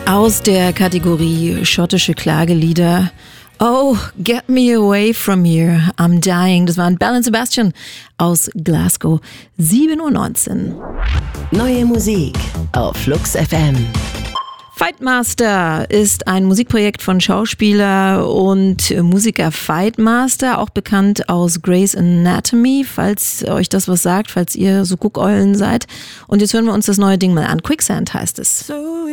Aus der Kategorie schottische Klagelieder. Oh, get me away from here, I'm dying. Das waren Belle und Sebastian aus Glasgow, 7:19 Uhr. Neue Musik auf Flux FM. Fightmaster ist ein Musikprojekt von Schauspieler und Musiker Fightmaster, auch bekannt aus Grey's Anatomy, falls euch das was sagt, falls ihr so Guckeulen seid. Und jetzt hören wir uns das neue Ding mal an. Quicksand heißt es.